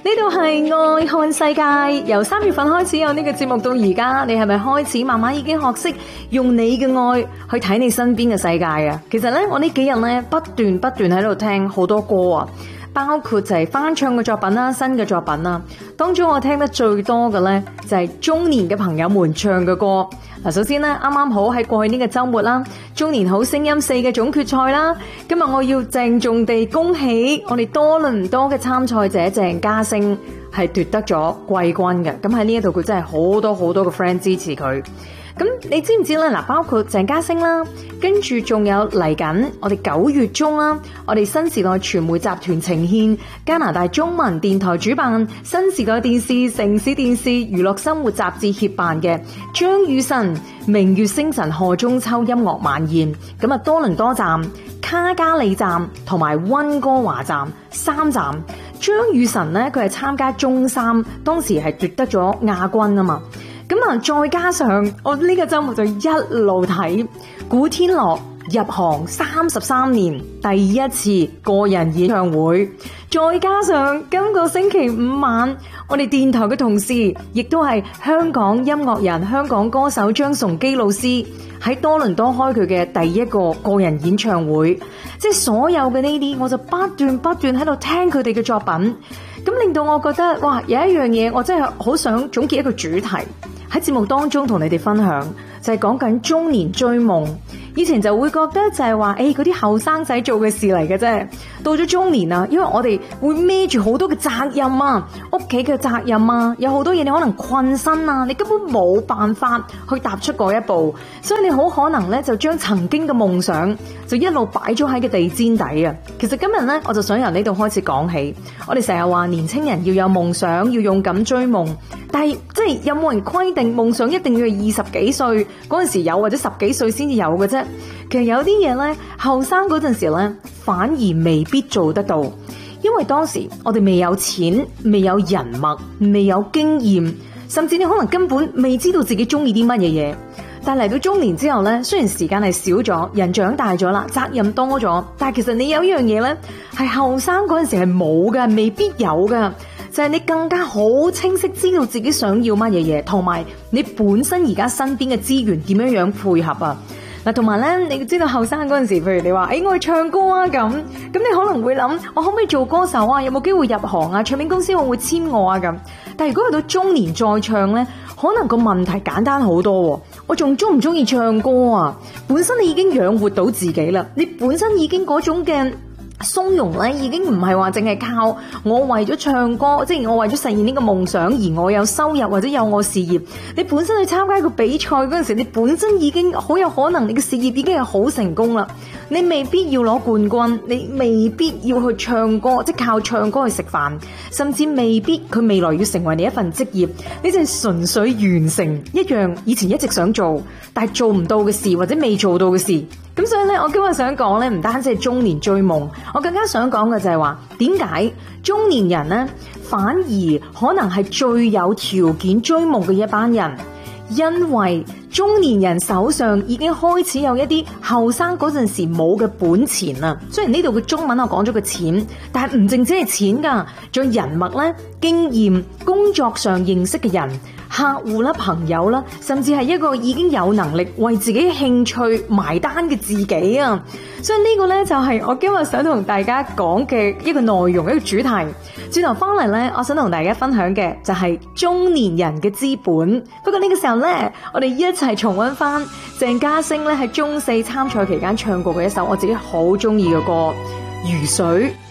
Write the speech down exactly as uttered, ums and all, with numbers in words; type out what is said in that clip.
呢度係愛看世界，由三月份開始有呢個節目到而家，你係咪開始慢慢已經學識用你嘅愛去睇你身邊嘅世界啊？其實呢，我呢幾日呢不斷不斷喺度聽好多歌啊，包括就係翻唱嘅作品啦、新嘅作品啦。當中我聽得最多嘅呢，就係中年嘅朋友們唱嘅歌。嗱，首先呢，啱啱好喺過去呢個周末啦，中年好聲音四嘅總決賽啦。今日我要鄭重地恭喜我哋多倫多嘅參賽者鄭家星係奪得咗季軍嘅。咁喺呢一度佢真係好多好多嘅 friend 支持佢。咁你知唔知咧？嗱，包括鄭家星啦，跟住仲有嚟緊我哋九月中啦，我哋新時代傳媒集團呈獻加拿大中文電台主辦新時代電視城市電視娛樂生活雜誌協辦嘅張雨晨明月星辰賀中秋音樂晚宴。咁啊，多倫多站、卡加里站同埋溫哥華站三站，張雨晨呢，佢係參加中三，當時係奪得咗亞軍啊嘛。咁啊，再加上我呢個周末就一路睇古天樂入行三十三年第一次個人演唱會，再加上今個星期五晚我哋電台嘅同事亦都係香港音樂人、香港歌手張崇基老師喺多倫多開佢嘅第一個個人演唱會，即係所有嘅呢啲，我就不斷不斷喺度聽佢哋嘅作品，咁令到我覺得哇，有一樣嘢我真係好想總結一個主題喺節目當中同你哋分享，就係講緊中年追夢。以前就會覺得就係話，誒嗰啲後生仔做嘅事嚟嘅啫。到咗中年啊，因為我哋會孭住好多嘅責任啊，屋企嘅責任啊，有好多嘢你可能困身啊，你根本冇辦法去踏出嗰一步，所以你好可能咧就將曾經嘅夢想就一路擺咗喺個地氈底啊。其實今日咧，我就想由呢度開始講起。我哋成日話年青人要有夢想，要勇敢追夢，但係即係有冇人規定夢想一定要係二十幾歲嗰陣時有，或者十幾歲先至有嘅啫？其實有啲嘢咧，後生嗰陣時咧，反而未必做得到，因為當時我哋未有錢，未有人脈，未有經驗，甚至你可能根本未知道自己中意啲乜嘢嘢。但嚟到中年之後咧，雖然時間係少咗，人長大咗啦，責任多咗，但係其實你有一樣嘢咧，係後生嗰陣時係冇嘅，未必有嘅，就係你更加好清晰知道自己想要乜嘢嘢，同埋你本身而家身邊嘅資源點樣樣配合啊。嗱，同埋咧，你知道後生嗰陣時，譬如你話，誒、欸，我去唱歌啊，咁，咁你可能會諗，我可唔可以做歌手啊？有冇機會入行啊？唱片公司會唔會簽我啊？咁，但係如果去到中年再唱咧，可能個問題簡單好多。我仲中唔中意唱歌啊？本身你已經養活到自己啦，你本身已經嗰種嘅鬆容咧，已經唔係話淨係靠我為咗唱歌，即係我為咗實現呢個夢想而我有收入或者有我事業。你本身去參加一個比賽嗰陣時，你本身已經好有可能你嘅事業已經係好成功啦。你未必要攞冠軍，你未必要去唱歌，即係靠唱歌去食飯，甚至未必佢未來要成為你一份職業。你就係純粹完成一樣以前一直想做但係做唔到嘅事，或者未做到嘅事。咁所以咧，我今日想講咧，唔單止係中年追夢，我更加想講嘅就係話，點解中年人咧反而可能係最有條件追夢嘅一班人？因為中年人手上已經開始有一啲後生嗰陣時冇嘅本錢啦。雖然呢度嘅中文我講咗個錢，但係唔淨止係錢噶，仲有人脈咧、經驗、工作上認識嘅人、客戶啦、朋友啦，甚至係一個已經有能力為自己興趣埋單嘅自己啊。所以呢個呢，就係我今日想同大家講嘅一個內容，一個主題。轉頭翻嚟呢，我想同大家分享嘅就係中年人嘅資本。不過呢個時候呢，我哋一齊重溫翻鄭家星咧喺中四參賽期間唱過嘅一首我自己好中意嘅歌《如水》。